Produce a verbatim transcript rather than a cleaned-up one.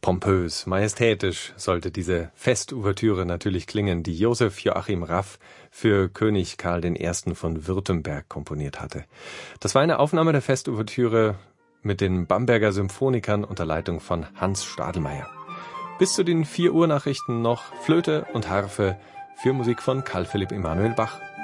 Pompös, majestätisch sollte diese Festouvertüre natürlich klingen, die Josef Joachim Raff für König Karl der Erste. Von Württemberg komponiert hatte. Das war eine Aufnahme der Festouvertüre mit den Bamberger Symphonikern unter Leitung von Hans Stadelmeier. Bis zu den vier Uhr Nachrichten noch Flöte und Harfe für Musik von Carl Philipp Emanuel Bach.